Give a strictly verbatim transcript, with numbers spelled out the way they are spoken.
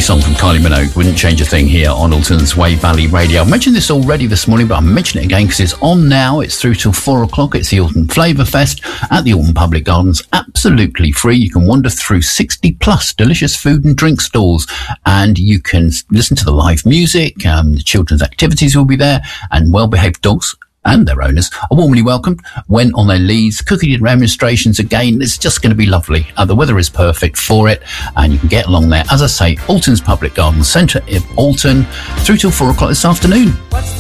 song from Kylie Minogue, Wouldn't Change a Thing, here on Alton's Wave Valley Radio. I've mentioned this already this morning, but I'll mention it again because it's on now. It's through till four o'clock. It's the Alton Flavour Fest at the Alton Public Gardens. Absolutely free. You can wander through sixty plus delicious food and drink stalls, and you can listen to the live music. Um, the children's activities will be there, and well-behaved dogs and their owners are warmly welcomed when on their leads. Cooking demonstrations again. It's just going to be lovely. Uh, the weather is perfect for it, and you can get along there. As I say, Alton's Public Garden Centre in Alton through till four o'clock this afternoon.